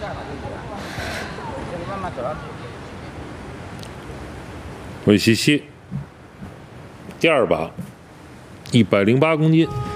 韦西西，第二把，108公斤。